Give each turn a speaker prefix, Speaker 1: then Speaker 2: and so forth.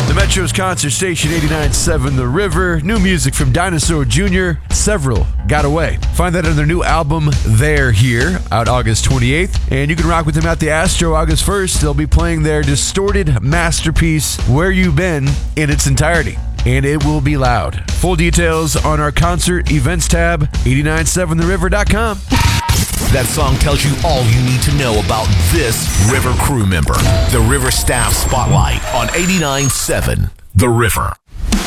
Speaker 1: The Metro's concert station 89.7 The River. New music from Dinosaur Jr. Several got away. Find that on their new album, They're Here, out August 28th. And you can rock with them at the Astro August 1st. They'll be playing their distorted masterpiece, Where You Been, in its entirety. And it will be loud. Full details on our concert events tab, 897theriver.com.
Speaker 2: That song tells you all you need to know about this River crew member. The River Staff Spotlight on 89.7 The River.